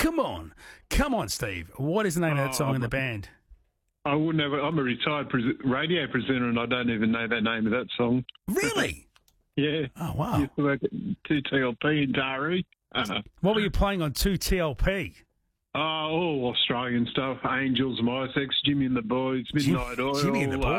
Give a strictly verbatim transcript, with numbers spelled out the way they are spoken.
Come on. Come on, Steve. What is the name of that song Oh, in the band? I wouldn't have. I'm a retired pres- radio presenter, and I don't even know the name of that song. Really? Yeah. Oh, wow. Used to work at two T L P in Taree. Uh, What were you playing on two T L P? oh, all Australian stuff. Angels, My Sex, Jimmy and the Boys, Midnight Oil. Jimmy and the Boys.